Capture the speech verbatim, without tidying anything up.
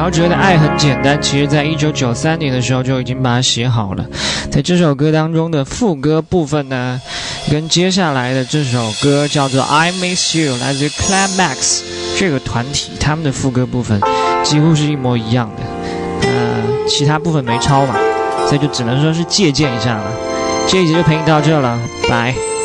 陶喆的《爱很简单》，其实在一九九三年的时候就已经把它写好了。在这首歌当中的副歌部分呢，跟接下来的这首歌叫做《I Miss You》，来自于 Climax 这个团体，他们的副歌部分几乎是一模一样的。呃，其他部分没抄嘛，所以就只能说是借鉴一下了。这一集就陪你到这了，拜。